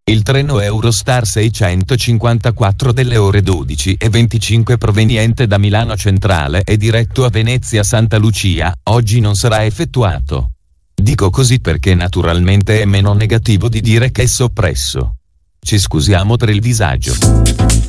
Il treno Eurostar 654 delle ore 12:25 proveniente da Milano Centrale e diretto a Venezia Santa Lucia, oggi non sarà effettuato. Dico così perché naturalmente è meno negativo di dire che è soppresso. Ci scusiamo per il disagio.